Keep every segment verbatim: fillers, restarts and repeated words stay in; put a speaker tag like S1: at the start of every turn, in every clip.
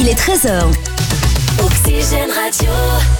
S1: Il est treize heures. Oxygène Radio.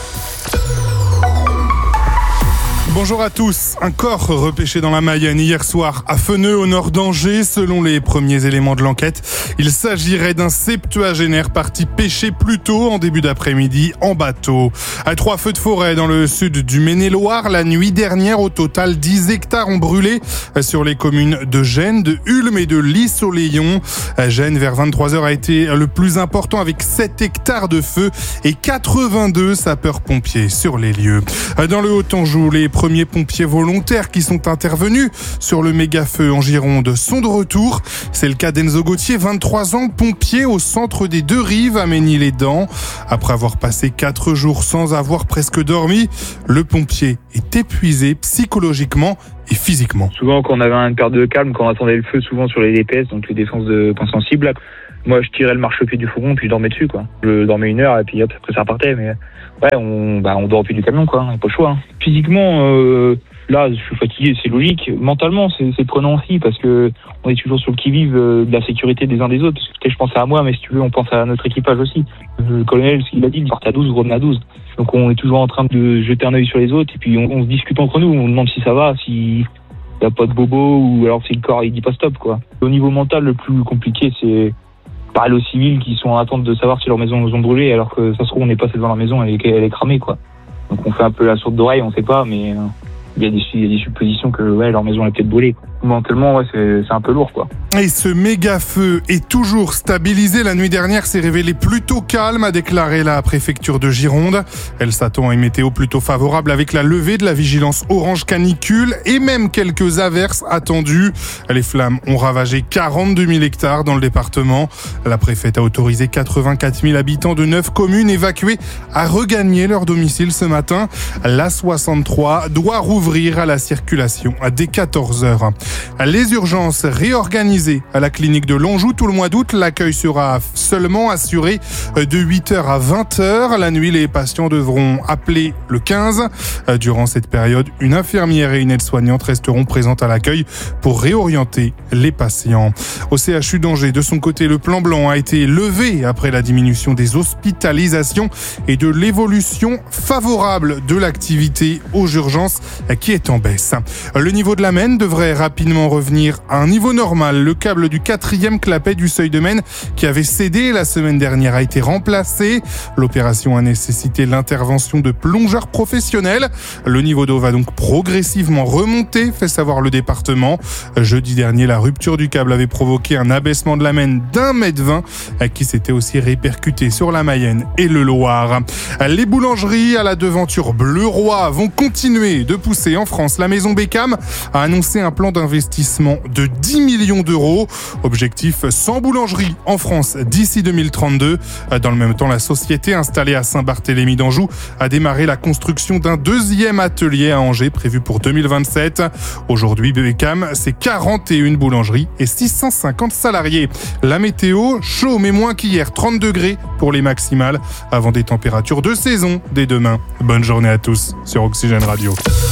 S2: Bonjour à tous. Un corps repêché dans la Mayenne hier soir à Feneux au nord d'Angers. Selon les premiers éléments de l'enquête, il s'agirait d'un septuagénaire parti pêcher plus tôt en début d'après-midi en bateau. À trois feux de forêt dans le sud du Maine-et-Loire la nuit dernière. Au total, dix hectares ont brûlé sur les communes de Gênes, de Hulme et de Lys-au-Léon. Gênes, vers vingt-trois heures, a été le plus important avec sept hectares de feu et quatre-vingt-deux sapeurs-pompiers sur les lieux. Dans le Haut-Anjou, les premiers pompiers volontaires qui sont intervenus sur le méga-feu en Gironde sont de retour. C'est le cas d'Enzo Gauthier, vingt-trois ans, pompier au centre des Deux Rives à Mesnil-les-Dents. Après avoir passé quatre jours sans avoir presque dormi, le pompier est épuisé psychologiquement et physiquement.
S3: Souvent, quand on avait une perte de calme, quand on attendait le feu, souvent sur les D P S, donc les défenses de points sensibles, moi je tirais le marchepied du fourgon puis je dormais dessus, quoi. Je dormais une heure et puis hop, après ça repartait, mais ouais, on, bah, on dort au pied du camion, quoi. On n'a pas le choix. Hein. Physiquement, euh, là, je suis fatigué, c'est logique. Mentalement, c'est, c'est prenant aussi parce que on est toujours sur le qui-vive euh, de la sécurité des uns des autres. Parce que, je pensais à moi, mais si tu veux, on pense à notre équipage aussi. Le colonel, il a dit, il partait à douze, revenait à douze. Donc on est toujours en train de jeter un œil sur les autres et puis on, on se discute entre nous. On demande si ça va, si y a pas de bobo ou alors si le corps il dit pas stop, quoi. Au niveau mental, le plus compliqué, c'est parler aux civils qui sont en attente de savoir si leur maison nous ont brûlé, alors que ça se trouve on est passé devant la maison, elle est, elle est cramée, quoi. Donc on fait un peu la sourde d'oreille, on sait pas, mais euh, il y a des, il y a des suppositions que ouais, leur maison est peut-être brûlée, quoi. Mentalement, ouais, c'est, c'est un peu lourd, quoi.
S2: Et ce méga feu est toujours stabilisé. La nuit dernière s'est révélé plutôt calme, a déclaré la préfecture de Gironde. Elle s'attend à une météo plutôt favorable avec la levée de la vigilance orange canicule et même quelques averses attendues. Les flammes ont ravagé quarante-deux mille hectares dans le département. La préfète a autorisé quatre-vingt-quatre mille habitants de neuf communes évacuées à regagner leur domicile ce matin. La soixante-trois doit rouvrir à la circulation dès quatorze heures. Les urgences réorganisées à la clinique de Lonjou tout le mois d'août. L'accueil sera seulement assuré de huit heures à vingt heures. La nuit, les patients devront appeler le quinze. Durant cette période, une infirmière et une aide-soignante resteront présentes à l'accueil pour réorienter les patients. Au C H U d'Angers, de son côté, le plan blanc a été levé après la diminution des hospitalisations et de l'évolution favorable de l'activité aux urgences qui est en baisse. Le niveau de la Maine devrait rapidement revenir à un niveau normal. Le câble du quatrième clapet du seuil de Maine qui avait cédé la semaine dernière a été remplacé. L'opération a nécessité l'intervention de plongeurs professionnels. Le niveau d'eau va donc progressivement remonter, fait savoir le département. Jeudi dernier, la rupture du câble avait provoqué un abaissement de la Maine d'un mètre vingt qui s'était aussi répercuté sur la Mayenne et le Loir. Les boulangeries à la devanture bleu-roi vont continuer de pousser en France. La maison Beckham a annoncé un plan d'investissement de dix millions d'euros. Objectif cent boulangeries en France d'ici deux mille trente-deux. Dans le même temps, la société installée à Saint-Barthélemy d'Anjou a démarré la construction d'un deuxième atelier à Angers prévu pour deux mille vingt-sept. Aujourd'hui, Beckham, c'est quarante et une boulangeries et six cent cinquante salariés. La météo, chaud mais moins qu'hier, trente degrés pour les maximales avant des températures de saison dès demain. Bonne journée à tous sur Oxygène Radio.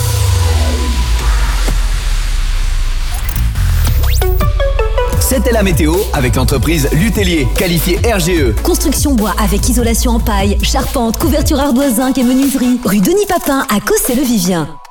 S4: C'était la météo avec l'entreprise Lutellier, qualifiée R G E.
S1: Construction bois avec isolation en paille, charpente, couverture ardoise zinc et menuiserie. Rue Denis Papin à Cossé-le-Vivien.